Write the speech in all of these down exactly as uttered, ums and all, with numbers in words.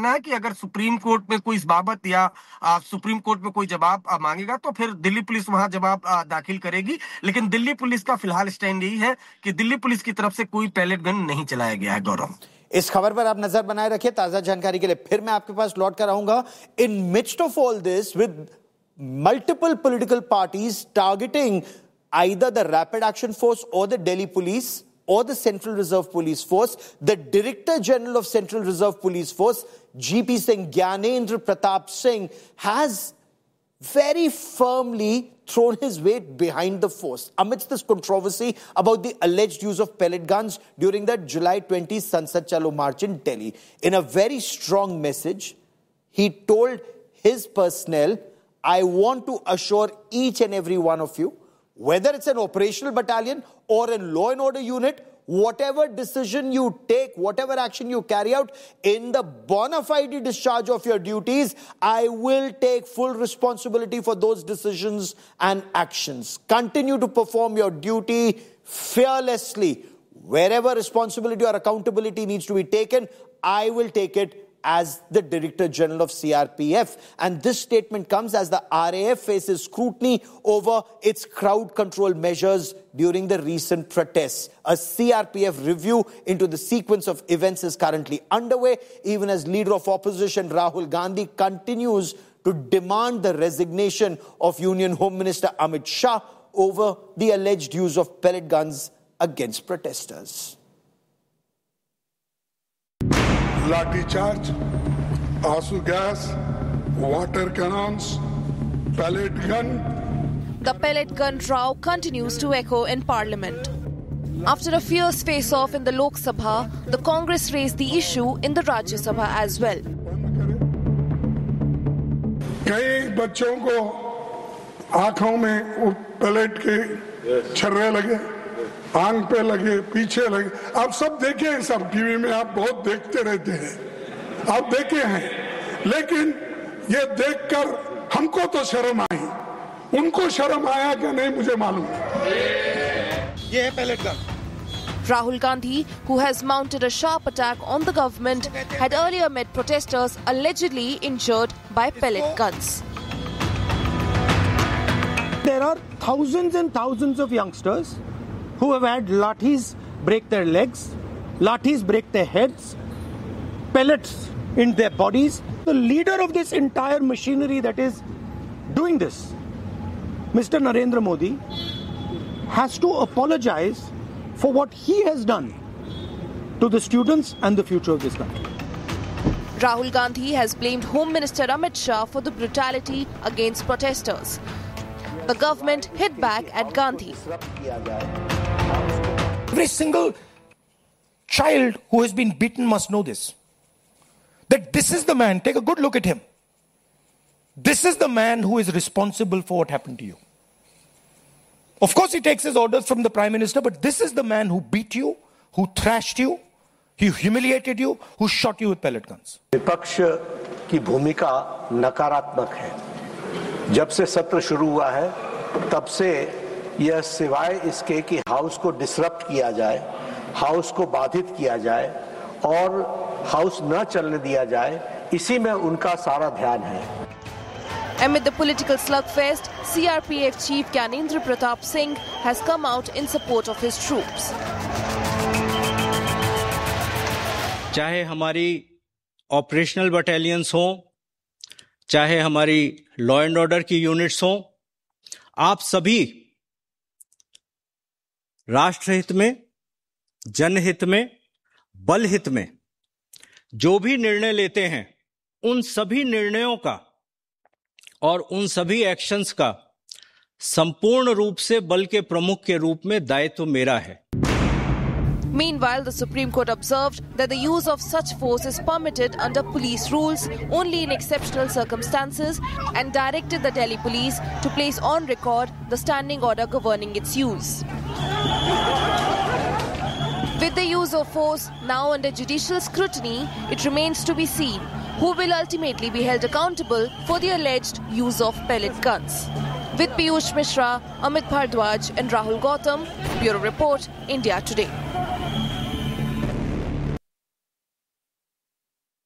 कहना है कि अगर सुप्रीम कोर्ट में कोई इस बाबत या आ, सुप्रीम कोर्ट में कोई जवाब आ, मांगेगा तो फिर दिल्ली पुलिस वहां जवाब आ, दाखिल करेगी। लेकिन दिल्ली पुलिस का फिलहाल स्टैंड यही है कि दिल्ली पुलिस की तरफ से कोई पैलेट गन नहीं चलाया गया है। गौरव, इस खबर पर आप नजर बनाए रखिए। ताजा जानकारी के लिए फिर मैं आपके पास लौट कर आऊंगा। इन midst of all this, with multiple political parties targeting either the Rapid Action Force or the Delhi Police or the Central Reserve Police Force, the Director General of Central Reserve Police Force, G P Singh, Gyanendra Pratap Singh, has very firmly thrown his weight behind the force amidst this controversy about the alleged use of pellet guns during the July twentieth Sansad Chalo March in Delhi. In a very strong message, he told his personnel, I want to assure each and every one of you, whether it's an operational battalion or a law and order unit, whatever decision you take, whatever action you carry out, in the bona fide discharge of your duties, I will take full responsibility for those decisions and actions. Continue to perform your duty fearlessly. Wherever responsibility or accountability needs to be taken, I will take it as the Director General of C R P F. And this statement comes as the R A F faces scrutiny over its crowd control measures during the recent protests. A C R P F review into the sequence of events is currently underway, even as leader of opposition Rahul Gandhi continues to demand the resignation of Union Home Minister Amit Shah over the alleged use of pellet guns against protesters. लाठी charge, आंसू gas, water कैनons, pellet gun. The pellet gun row continues to echo in Parliament. After a fierce face-off in the Lok Sabha, the Congress raised the issue in the Rajya Sabha as well. कई बच्चों को आंखों में pellet के छर्रे लगे, आंख पे लगे, पीछे लगे। आप सब देखे हैं, सब टीवी में आप बहुत देखते रहते हैं, आप देखे हैं। लेकिन ये देखकर हमको तो शर्म आई, उनको शर्म आया कि नहीं मुझे मालूम। ये है pellet gun. Rahul Gandhi, who has mounted a sharp attack on the government, had earlier met protesters allegedly injured by pellet guns. There are thousands and thousands of youngsters who have had lathis break their legs, lathis break their heads, pellets in their bodies. The leader of this entire machinery that is doing this, Mister Narendra Modi, has to apologize for what he has done to the students and the future of this country. Rahul Gandhi has blamed Home Minister Amit Shah for the brutality against protesters. The government hit back at Gandhi. Every single child who has been beaten must know this. That this is the man, take a good look at him. This is the man who is responsible for what happened to you. Of course, he takes his orders from the Prime Minister, but this is the man who beat you, who thrashed you, he humiliated you, who shot you with pellet guns. विपक्ष की भूमिका नकारात्मक है। जब से सत्र शुरू हुआ है, तब से यह सिवाय इसके कि हाउस को डिसरप्ट किया जाए, हाउस को बाधित किया जाए और हाउस न चलने दिया जाए, इसी में उनका सारा ध्यान है। Amid the political slugfest, C R P F Chief Gyanendra Pratap Singh has come out in support of his troops. चाहे हमारी ऑपरेशनल बटालियंस हों, चाहे हमारी लॉ एंड ऑर्डर की यूनिट्स हों, आप सभी राष्ट्रहित में, जनहित में, बलहित में जो भी निर्णय लेते हैं, उन सभी निर्णयों का और उन सभी एक्शंस का संपूर्ण रूप से बल के प्रमुख के रूप में दायित्व मेरा है। Meanwhile, the Supreme Court observed that the use of such force is permitted under police rules only in exceptional circumstances and directed the Delhi Police to place on record the standing order governing its use. With the use of force now under judicial scrutiny, it remains to be seen who will ultimately be held accountable for the alleged use of pellet guns. With Piyush Mishra, Amit Bhardwaj and Rahul Gautam, Bureau Report, India Today.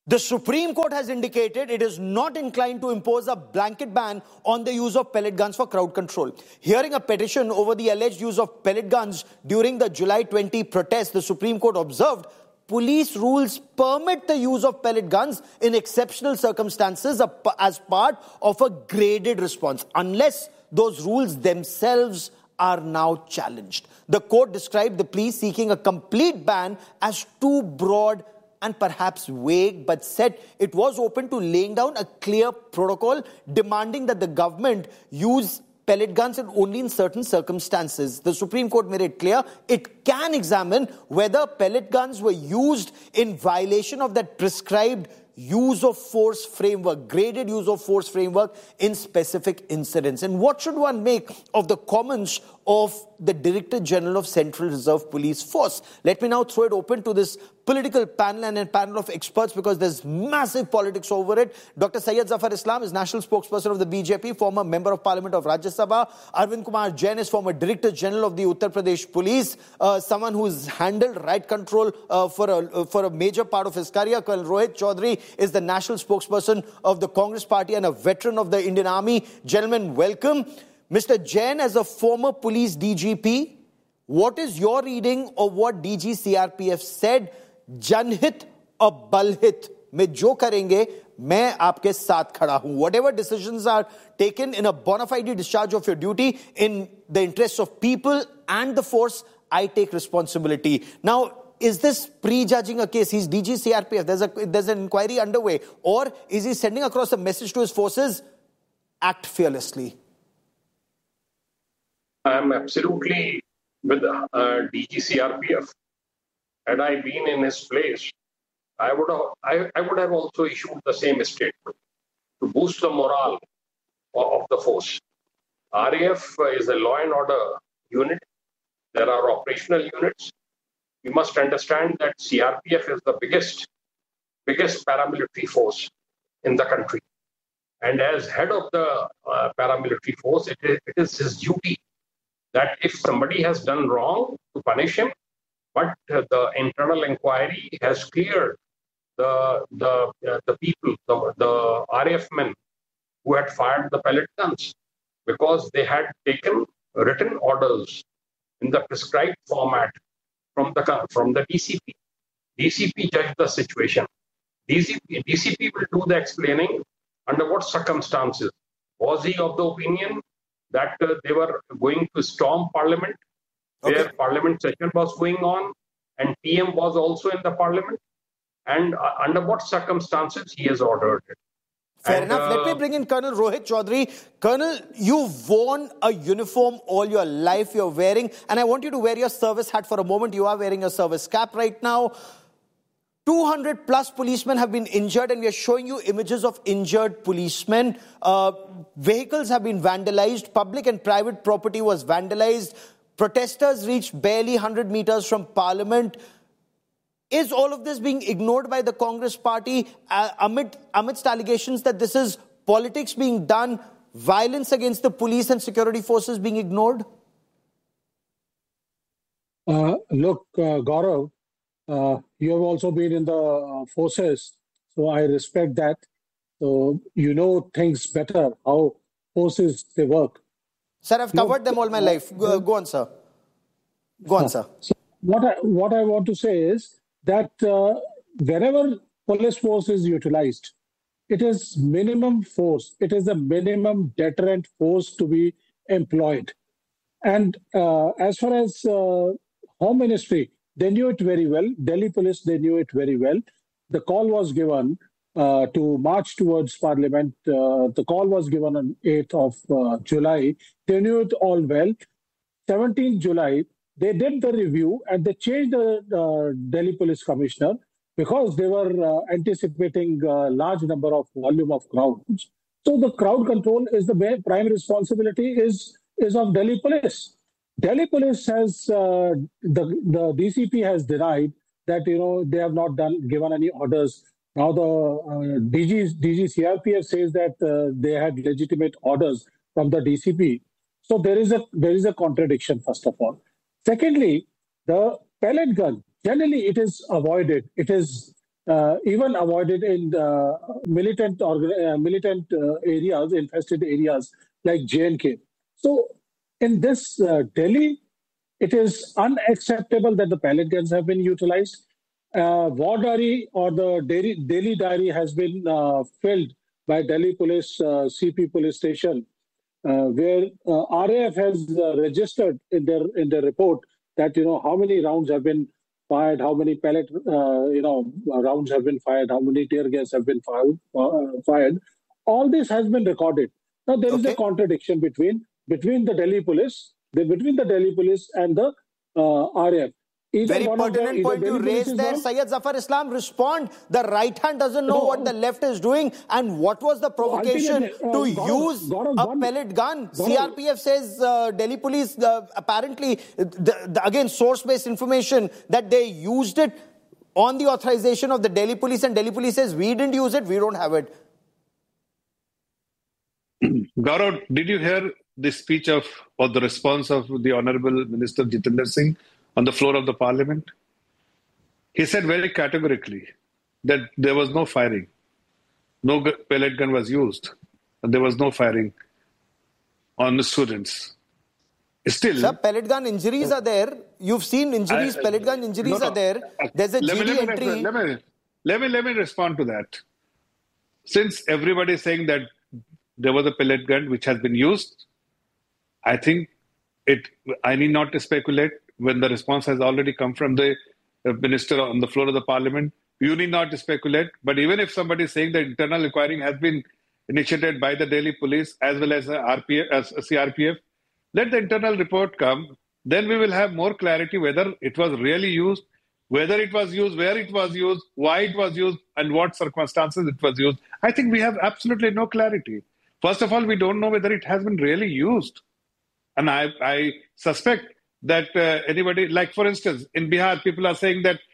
The Supreme Court has indicated it is not inclined to impose a blanket ban on the use of pellet guns for crowd control. Hearing a petition over the alleged use of pellet guns during the July twentieth protest, the Supreme Court observed police rules permit the use of pellet guns in exceptional circumstances as part of a graded response, unless those rules themselves are now challenged. The court described the plea seeking a complete ban as too broad and perhaps vague, but said it was open to laying down a clear protocol demanding that the government use pellet guns and only in certain circumstances. The Supreme Court made it clear it can examine whether pellet guns were used in violation of that prescribed use of force framework, graded use of force framework in specific incidents. And what should one make of the comments of the Director General of Central Reserve Police Force? Let me now throw it open to this political panel and a panel of experts, because there's massive politics over it. Doctor Syed Zafar Islam is national spokesperson of the B J P, former member of Parliament of Rajya Sabha. Arvind Kumar Jain is former Director General of the Uttar Pradesh Police, uh, someone who's handled riot control uh, for, a, uh, for a major part of his career. Colonel Rohit Chaudhary is the national spokesperson of the Congress Party and a veteran of the Indian Army. Gentlemen, welcome. Mister Jain, as a former police D G P, what is your reading of what D G C R P F said? जनहित और बलहित में जो करेंगे मैं आपके साथ खड़ा हूं. Whatever decisions are taken in a bona fide discharge of your duty in the interests of people and the force, I take responsibility. Now, is this prejudging a case? He's D G C R P F. There's a there's an inquiry underway, or is he sending across a message to his forces? Act fearlessly. I am absolutely with uh, D G C R P F. Had I been in his place, I would have I, I would have also issued the same statement to boost the morale of, of the force. R A F is a law and order unit. There are operational units. We must understand that C R P F is the biggest, biggest paramilitary force in the country. And as head of the uh, paramilitary force, it is, it is his duty that if somebody has done wrong, to punish him. But uh, the internal inquiry has cleared the the uh, the people, the, the R A F men who had fired the pellet guns, because they had taken written orders in the prescribed format from the from the D C P. D C P judged the situation. D C P, D C P will do the explaining under what circumstances. Was he of the opinion that uh, they were going to storm Parliament, where okay. Parliament session was going on, and P M was also in the Parliament, and uh, under what circumstances he has ordered it. Fair and, enough. Uh, Let me bring in Colonel Rohit Chaudhary. Colonel, you've worn a uniform all your life. You're wearing, and I want you to wear your service hat for a moment. You are wearing a service cap right now. two hundred plus policemen have been injured, and we are showing you images of injured policemen. Uh, vehicles have been vandalized. Public and private property was vandalized. Protesters reached barely one hundred meters from Parliament. Is all of this being ignored by the Congress party uh, amid, amidst allegations that this is politics being done, violence against the police and security forces being ignored? Uh, look, uh, Gaurav, uh, you have also been in the uh, forces, so I respect that. So you know things better, how forces they work. Sir, I've covered Look, them all my life. Go, go on, sir. Go on, sir. So what I, what I want to say is that uh, wherever police force is utilized, it is minimum force. It is a minimum deterrent force to be employed. And uh, as far as uh, Home Ministry, they knew it very well. Delhi Police, they knew it very well. The call was given uh, to march towards Parliament. Uh, the call was given on eighth of uh, July. They knew it all well. seventeenth July, they did the review and they changed the uh, Delhi Police Commissioner because they were uh, anticipating a large number of volume of crowds. So the crowd control is the main prime responsibility is, is of Delhi Police. Delhi Police has, uh, the, the D C P has denied that, you know, they have not done given any orders. Now the uh, D G, D G C R P F says that uh, they had legitimate orders from the D C P. So there is a there is a contradiction, first of all. Secondly, the pellet gun, generally it is avoided. It is uh, even avoided in uh, militant or uh, militant uh, areas, infested areas like J and K. So in this uh, Delhi, it is unacceptable that the pellet guns have been utilized. Uh, war diary or the Delhi, Delhi diary has been uh, filled by Delhi Police uh, C P police station, uh, where uh, R A F has uh, registered in their in their report that you know how many rounds have been fired, how many pellet uh, you know rounds have been fired, how many tear gas have been fired. Uh, fired. All this has been recorded. Now there okay. is a contradiction between between the Delhi Police, the, between the Delhi Police and the uh, R A F. Either Very pertinent point you raised there. Syed Zafar Islam, respond. The right hand doesn't know no, what the left is doing. And what was the provocation uh, to Gaurav, use Gaurav, a pellet gun? Gaurav. C R P F says uh, Delhi police, uh, apparently, the, the, again, source-based information that they used it on the authorization of the Delhi police. And Delhi police says, we didn't use it, we don't have it. Gaurav, did you hear the speech of or the response of the Honorable Minister Jitendra Singh on the floor of the parliament? He said very categorically that there was no firing. No pellet gun was used. And there was no firing on the students. Still, Sir, pellet gun injuries are there. You've seen injuries, I, pellet gun injuries no, no. are there. There's a let G D me, let entry. Me, let, me, let, me, let me respond to that. Since everybody is saying that there was a pellet gun which has been used, I think it. I need not to speculate. When the response has already come from the minister on the floor of the parliament, you need not to speculate. But even if somebody is saying that internal inquiry has been initiated by the Delhi police as well as R P F, as C R P F, let the internal report come. Then we will have more clarity whether it was really used, whether it was used, where it was used, why it was used, and what circumstances it was used. I think we have absolutely no clarity. First of all, we don't know whether it has been really used. And I, I suspect that uh, anybody, like for instance, in Bihar, people are saying that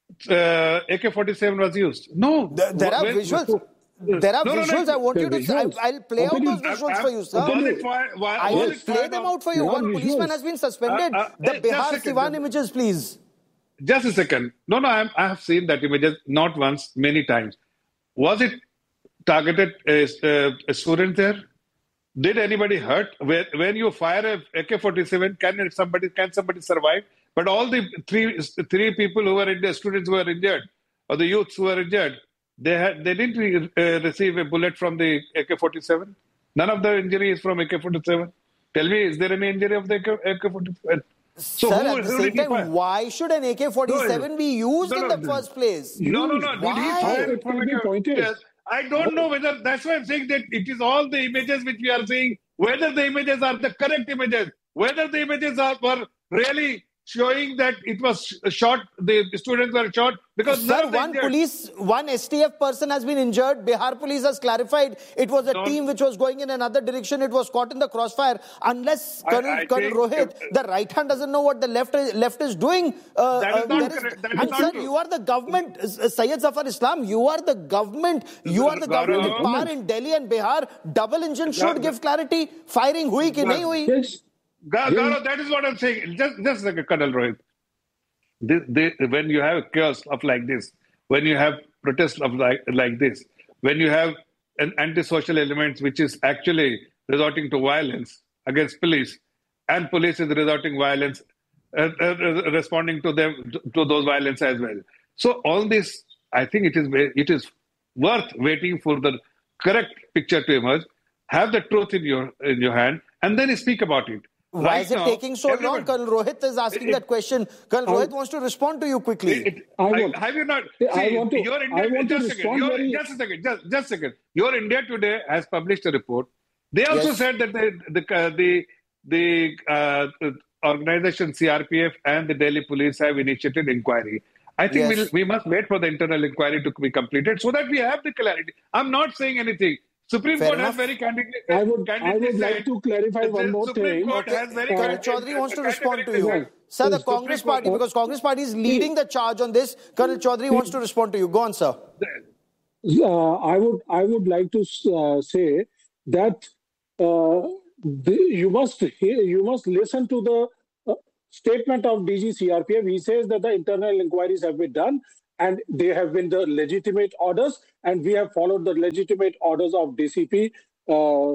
uh, A K forty-seven was used. No. There, there are when, visuals. There are no, visuals. No, no, I want you to. Visuals. I, I'll play out those visuals I, I, for you, sir. Why, why, I will play them out for you. One visuals. policeman has been suspended. Uh, uh, the Bihar Siwan images, please. Just a second. No, no, I, I have seen that images not once, many times. Was it targeted a, a, a student there? Did anybody hurt? When you fire a A K forty-seven, can somebody can somebody survive? But all the three three people who were injured, students who were injured, or the youths who were injured, they had they didn't re, uh, receive a bullet from the A K forty-seven. None of the injury is from A K forty-seven. Tell me, is there any injury of the A K forty-seven? So Sir, who, at the same time, why should an A K forty-seven no, be used no, no, in the first place? No, no, no. Why? Did he fire it from a K? I don't know whether, that's why I'm saying that it is all the images which we are seeing, whether the images are the correct images, whether the images are were really showing that it was shot, the students were shot. Because Sir, one police, one S T F person has been injured. Bihar police has clarified it was a no. team which was going in another direction. It was caught in the crossfire. Unless Colonel, I, I Colonel Rohit, uh, the right hand doesn't know what the left is, left is doing. Uh, that is uh, not is, correct. That and is not sir, true. you are the government. Uh, Syed Zafar Islam, you are the government. You are the government with power in Delhi and Bihar. Double engine should yeah. give clarity. Firing hui ki nahi hui. Yes. Gaurav, that is what I'm saying. Just, just like a Colonel Rohit. They, they, when you have chaos of like this, when you have protests of like, like this, when you have an antisocial element which is actually resorting to violence against police, and police is resorting violence, uh, uh, responding to them to, to those violence as well. So all this, I think it is it is worth waiting for the correct picture to emerge. Have the truth in your in your hand, and then speak about it. Why right is it now, taking so everyone, long? Colonel Rohit is asking it, that question. Colonel Rohit wants to respond to you quickly. It, it, I want, have you not? See, I want to, your India, I want just, to a second, your, very... just a second. Just, just a second. Your India Today has published a report. They also yes. said that the the uh, the, the uh, organization C R P F and the Delhi police have initiated inquiry. I think yes. we'll, we must wait for the internal inquiry to be completed so that we have the clarity. I'm not saying anything. Supreme Fair Court enough. has very candidly, I would, candidly I would said, like to clarify one more Supreme thing. Court has very Colonel Chaudhary wants to respond to you. Said. Sir, the Supreme Congress Court, Party, because Congress Party is leading the charge on this, Colonel Chaudhary wants to respond to you. Go on, sir. Uh, I would I would like to uh, say that uh, the, you must hear, you must listen to the uh, statement of D G C R P F. He says that the internal inquiries have been done and they have been the legitimate orders, and we have followed the legitimate orders of D C P, uh,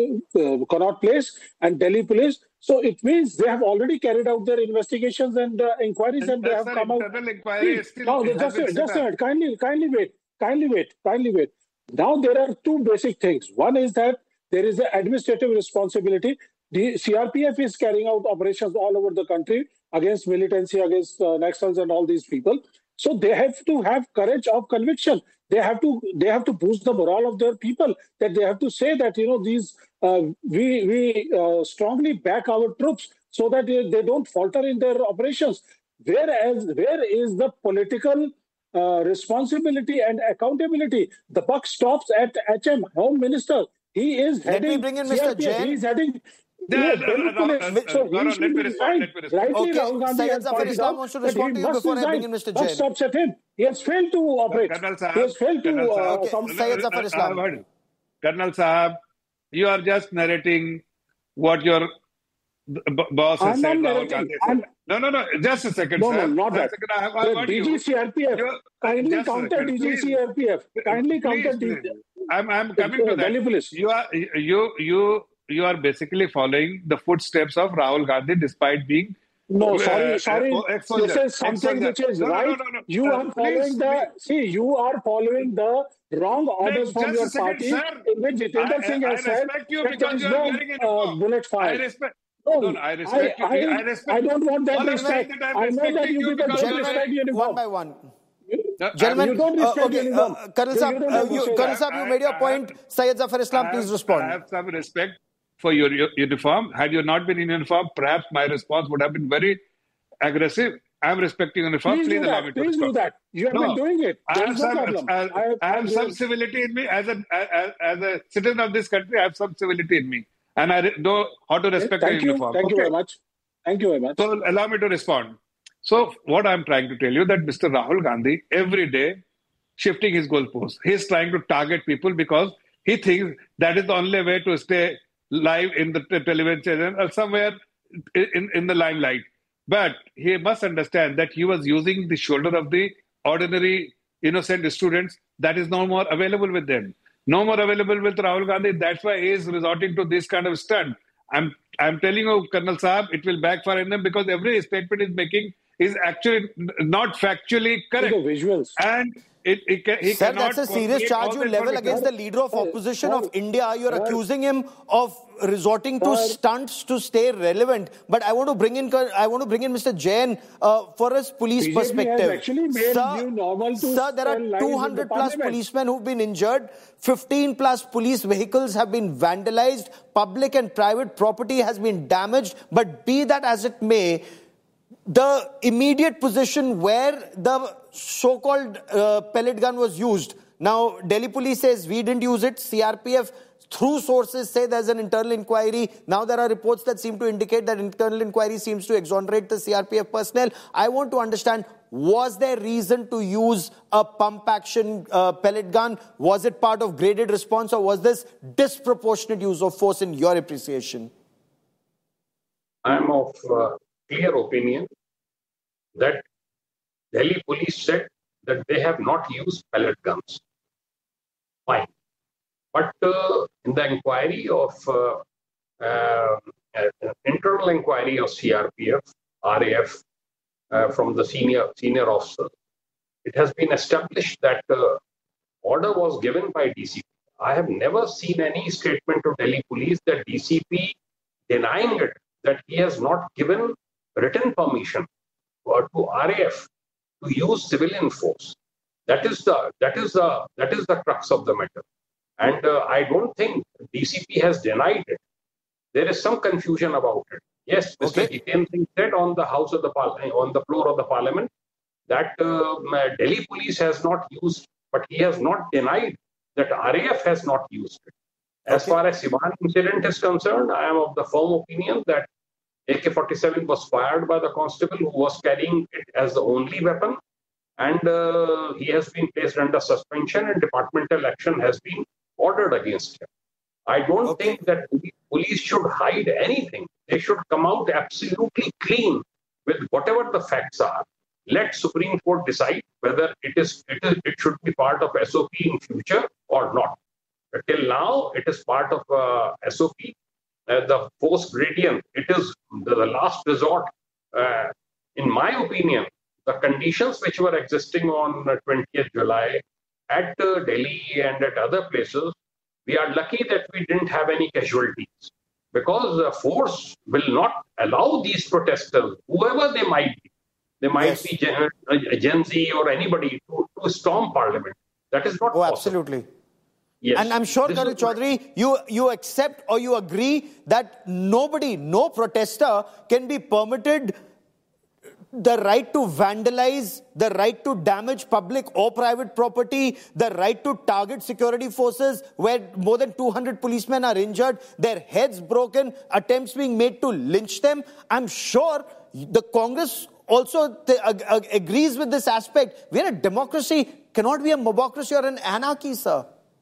uh, Connaught Place and Delhi Police. So it means they have already carried out their investigations and uh, inquiries, and, and they have come out. Inquiry is still no, just a, just a minute. Kindly, kindly wait. Kindly wait. Kindly wait. Now there are two basic things. One is that there is an administrative responsibility. The C R P F is carrying out operations all over the country against militancy, against uh, Naxals and all these people. So they have to have courage of conviction. They have to they have to boost the morale of their people. That they have to say that, you know, these uh, we we uh, strongly back our troops so that they, they don't falter in their operations. Whereas where is the political uh, responsibility and accountability? The buck stops at H M, Home Minister. He is Let heading. me bring in Mister Jain. He is heading. No, no, no, no, no, no, so no, no, let me respond. Let me respond. Rightly, Okay, Rahul Gandhi Syed has Zafar pointed Islam out wants to that respond he to you must before I bring resign. in Mister Buck Jain. stops at him. He has failed to operate. Colonel Sahab, He has failed to. Colonel Uh, Sahab, Okay, com- Syed Zafar Islam. I have heard. Colonel Sahab, you are just narrating what your b- boss has I'm said. not Rahul narrating. Gandhi. I'm- No, no, no. Just a second, No, sir. no, not Just that. a second. I have, I have The heard D G you. C R P F, You- kindly just a counter second, D G please. C R P F. Kindly counter Please, D- please. I'm, I'm coming to uh, that. Delhi Police. You are, you, you, you are basically following the footsteps of Rahul Gandhi, despite being No, uh, sorry, sorry. uh, ex-soldier, This is something ex-soldier. which is No, no, right. no, no, no. You Uh, are following please, the see. You are following the wrong orders from just your a second, party, sir. in which Jitendra I- Singh I has said respect you that there because is you are no wearing a uh, uniform. bullet I fired. respect. No, No, no, I respect I, you. I, I respect. I don't want that All I'm respect. saying that I'm I know that respecting you you people because don't of the respect way- uniform. One by one. No, Gentlemen, you don't uh, respect okay, uniform. uh, Colonel You- Saab, you don't uh, have to you, say Colonel that. Saab, you I- made your I point. have- Syed Zafar Islam, I please have, respond. I have some respect for your, your uniform. Had you not been in uniform, perhaps my response would have been very aggressive. I'm respecting uniform. Please, Please, do allow that. me to Please do respond. that. You have No, been doing it. I There have is no some, problem. I, I have, I have I'm some doing- civility in me as a as, as a citizen of this country. I have some civility in me, and I re- know how to respect Thank a you. uniform. Thank you Okay. very much. Thank you very much. So allow me to respond. So what I'm trying to tell you that Mister Rahul Gandhi every day shifting his goalposts. He's trying to target people because he thinks that is the only way to stay live in the t- television channel or somewhere in, in the limelight. But he must understand that he was using the shoulder of the ordinary innocent students that is no more available with them. No more available with Rahul Gandhi. That's why he is resorting to this kind of stunt. I'm I'm telling you, Colonel Saab, it will backfire on them because every statement he's making is actually not factually correct. The visuals. And it, it can, he Sir, cannot that's a serious coordinate charge all you the level information. against the leader of Sir, opposition sir, of India. You're sir. accusing him of resorting to Sir. stunts to stay relevant. But I want to bring in, I want to bring in Mister Jain uh, for his police B J P has perspective. actually made new normal to sir, there are spend lives in the two hundred plus parliament. policemen who've been injured. fifteen plus police vehicles have been vandalized. Public and private property has been damaged. But be that as it may, the immediate position where the so-called uh, pellet gun was used. Now, Delhi police says we didn't use it. C R P F, through sources, say there's an internal inquiry. Now there are reports that seem to indicate that internal inquiry seems to exonerate the C R P F personnel. I want to understand, was there reason to use a pump action uh, pellet gun? Was it part of graded response, or was this disproportionate use of force in your appreciation? I'm of uh, clear opinion that Delhi police said that they have not used pellet guns. Fine. But uh, in the inquiry of uh, uh, uh, internal inquiry of C R P F, R A F, uh, from the senior senior officer, it has been established that uh, order was given by D C P. I have never seen any statement of Delhi police that D C P denying it, that he has not given written permission uh, to R A F to use civilian force. That is the that is the that is the crux of the matter. And uh, I don't think D C P has denied it. There is some confusion about it. Yes, Mister Okay. Jitendra Singh said on the House of the Par- on the floor of the Parliament that uh, Delhi police has not used, but he has not denied that R A F has not used it. As Okay. far as Siwan incident is concerned, I am of the firm opinion that A K forty-seven was fired by the constable who was carrying it as the only weapon, and uh, he has been placed under suspension and departmental action has been ordered against him. I don't Okay. think that the police should hide anything. They should come out absolutely clean with whatever the facts are. let Supreme Court decide whether it is it is it should be part of S O P in future or not. Till now, it is part of uh, S O P. Uh, the force gradient, it is the, the last resort. Uh, in my opinion, the conditions which were existing on twentieth July at uh, Delhi and at other places, we are lucky that we didn't have any casualties, because the force will not allow these protesters, whoever they might be, they might yes. be Gen, uh, Gen Z or anybody, to, to storm Parliament. That is not oh, possible. Absolutely. Yes. And I'm sure, Colonel Chaudhary, you, you accept or you agree that nobody, no protester can be permitted the right to vandalize, the right to damage public or private property, the right to target security forces where more than two hundred policemen are injured, their heads broken, attempts being made to lynch them. I'm sure the Congress also th- ag- ag- agrees with this aspect. We're a democracy, cannot be a mobocracy or an anarchy, sir.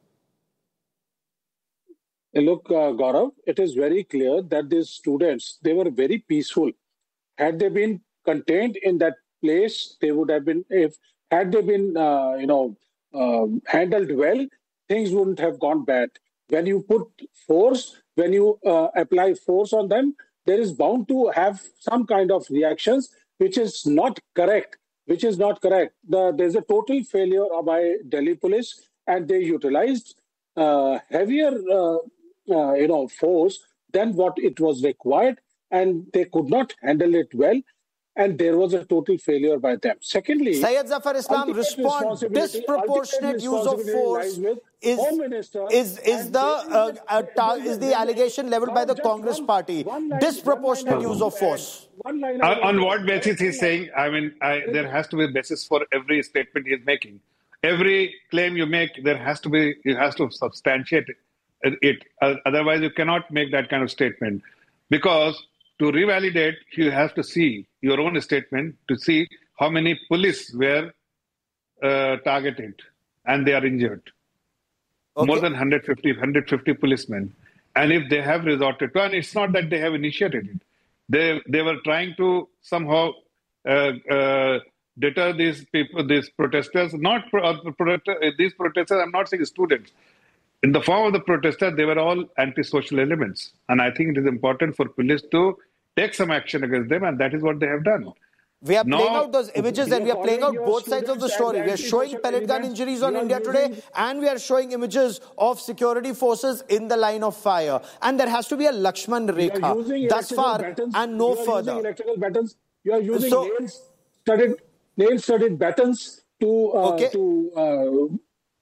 Look, uh, Gaurav, it is very clear that these students, they were very peaceful. Had they been contained in that place, they would have been, if had they been, uh, you know, um, handled well, things wouldn't have gone bad. When you put force, when you uh, apply force on them, there is bound to have some kind of reactions, which is not correct, which is not correct. The, there's a total failure by Delhi police, and they utilized uh, heavier, uh, uh, you know, force than what it was required, and they could not handle it well. And there was a total failure by them. Secondly, Syed Zafar Islam, respond, disproportionate use of force is, is, is, the, uh, uh, tar- is the allegation leveled by the Congress one, party. One line, disproportionate use of force. On, on what basis he's saying? I mean, I, there has to be a basis for every statement he's making. Every claim you make, there has to be, you has to substantiate it. it. Otherwise, you cannot make that kind of statement. Because to revalidate, you have to see your own statement to see how many police were uh, targeted and they are injured. Okay. More than one hundred fifty, one hundred fifty policemen. And if they have resorted to, and it's not that they have initiated it, they they were trying to somehow uh, uh, deter these people, these protesters, not pro- uh, pro- these protesters, I'm not saying students. In the form of the protesters, they were all anti-social elements. And I think it is important for police to take some action against them, and that is what they have done. We are now, playing out those images and we are playing out both sides of the story. We are showing pellet gun injuries on India Today, and we are showing images of security forces in the line of fire. And there has to be a Lakshman Rekha thus far batons, and no you are further. Using electrical batons. You are using so, nail-studded, nail-studded batons to... Uh, okay. to uh,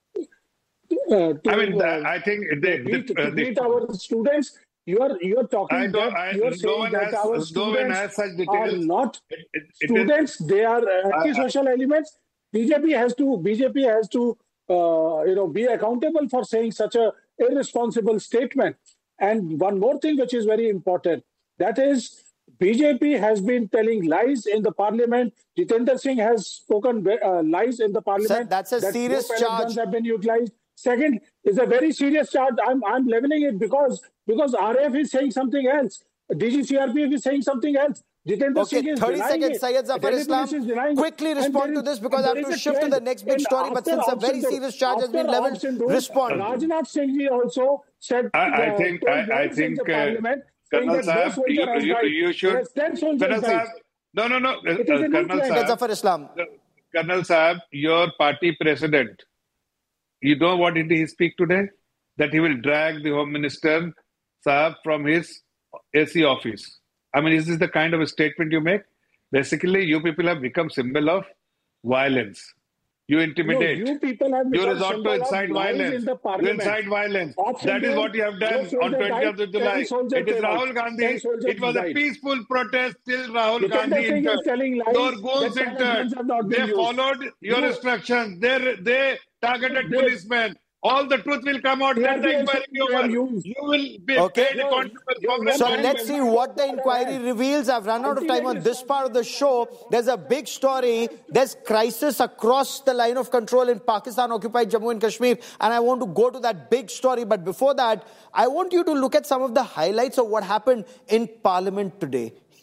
Uh, to, I mean, uh, I think they, to beat, the, uh, to beat our students. You are you are talking I that I, you are saying no that has, our no students details, are not it, it, it students. Is, they are anti-social uh, elements. B J P has to B J P has to uh, you know be accountable for saying such a irresponsible statement. And one more thing which is very important, that is B J P has been telling lies in the parliament. Jitendra Singh has spoken uh, lies in the parliament. Sir, that's a that serious no charge. Guns have been utilized. Second is a very serious charge. I'm I'm leveling it because because R A F is saying something else. D G C R P F is saying something else. Jitendra okay, Singh is thirty seconds, Syed Zafar Islam. Quickly it. respond to this because I have to shift to the next big story. But since a very serious charge has been leveled, respond. Rajnath Singh also said. I, I think I, I think uh, Colonel Saab, you, you, you should. Colonel Saab, no no no. Uh, Colonel Saab, Zafar Islam. Colonel Saab, your party president. You know what did he speak today? That he will drag the Home Minister Saab from his A C office. I mean, is this the kind of a statement you make? Basically, you people have become symbol of violence. You intimidate. No, you people have you resort to incite violence. You incite violence. Option that is what you have done on twentieth of July. It is Rahul Gandhi. It was a peaceful protest till Rahul Gandhi entered. Your goons entered. They followed your instructions. They, they targeted policemen. All the truth will come out. Let the inquiry be over. You will be okay. paid accountable. So let's see what the inquiry reveals. I've run out of time on this part of the show. There's a big story. There's crisis across the line of control in Pakistan-occupied Jammu and Kashmir. And I want to go to that big story. But before that, I want you to look at some of the highlights of what happened in Parliament today.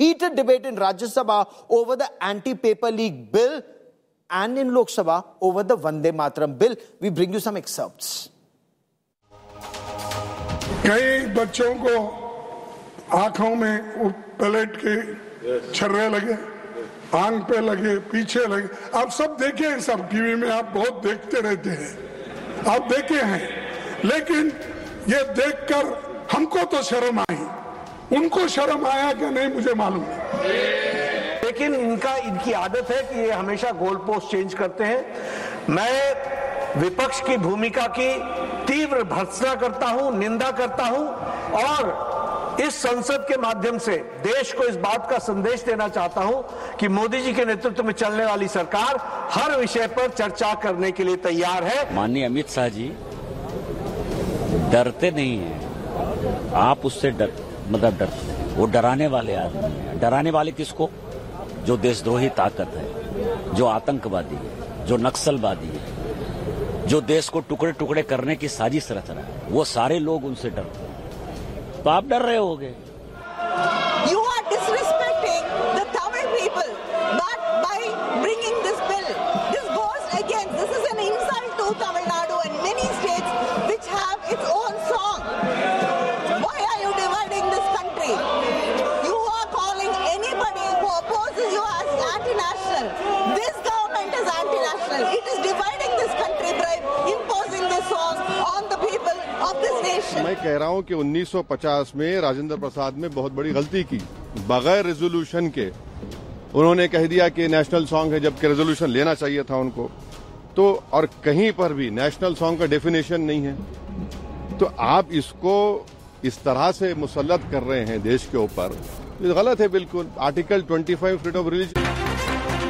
heated debate in Rajya Sabha over the anti-paper leak bill and in Lok Sabha over the Vande Mataram bill. We bring you some excerpts. कई बच्चों को आंखों में palette के छर्रे लगे, आंख पे लगे, पीछे लगे। आप सब देखे हैं, सब टीवी में आप बहुत देखते रहते हैं, आप देखे हैं। लेकिन ये देखकर हमको तो शर्म आई, उनको शर्म आया कि नहीं मुझे मालूम नहीं। लेकिन इनका इनकी आदत है कि ये हमेशा गोल पोस्ट चेंज करते हैं। मैं विपक्ष की भूमिका की तीव्र भर्त्सना करता हूं, निंदा करता हूं और इस संसद के माध्यम से देश को इस बात का संदेश देना चाहता हूं कि मोदी जी के नेतृत्व में चलने वाली सरकार हर विषय पर चर्चा करने के लिए तैयार है। माननीय अमित शाह जी डरते नहीं हैं, आप उससे डर मतलब डरते हैं। वो डराने वाले आदमी हैं। डराने वाले किसको? जो देशद्रोही ताकत है, जो आतंकवादी है, जो नक्सलवादी है, जो देश को टुकड़े टुकड़े करने की साजिश रच रहा है, वो सारे लोग उनसे डरते हैं। तो आप डर रहे होगे। You are disrespecting the Tamil people, but by bringing this bill, this goes against. This is an insult to Tamil Nadu and many states which have its own song. Why are you dividing this country? You are calling anybody who opposes you as anti-national. This government is anti-national. It is dividing this country by imposing this song on the people of this nation. मैं कह रहा हूं कि उन्नीस सौ पचास में राजेंद्र प्रसाद ने बहुत बड़ी गलती की। बगैर रेजोल्यूशन के उन्होंने कह दिया कि नेशनल सॉन्ग है, जबकि रेजोल्यूशन लेना चाहिए था उनको। तो और कहीं पर भी नेशनल सॉन्ग का डेफिनेशन नहीं है। तो आप इसको इस तरह से मुसल्लत कर रहे हैं देश के ऊपर, ये गलत है बिल्कुल। आर्टिकल पच्चीस फ्रीडम ऑफ रिलीजन